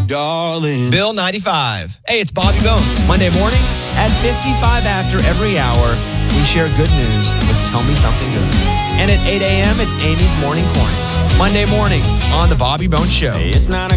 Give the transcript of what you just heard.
darling. Bill 95. Hey, it's Bobby Bones. Monday morning at 55 after every hour, we share good news with Tell Me Something Good. And at 8 a.m., it's Amy's Morning Corner. Monday morning on The Bobby Bones Show. It's not